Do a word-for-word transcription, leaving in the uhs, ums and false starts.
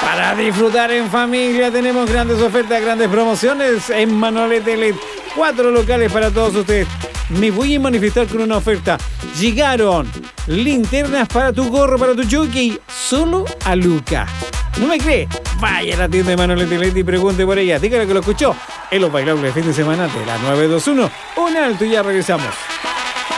Para disfrutar en familia tenemos grandes ofertas, grandes promociones en Manolete L E D. Cuatro locales para todos ustedes. Me voy a manifestar con una oferta. Llegaron linternas para tu gorro, para tu jockey, solo a Luca. ¿No me cree? Vaya a la tienda de Manolete L E D y pregunte por ella. Dígale que lo escuchó en los bailables de fin de semana de la nueve dos uno. Un alto y ya regresamos.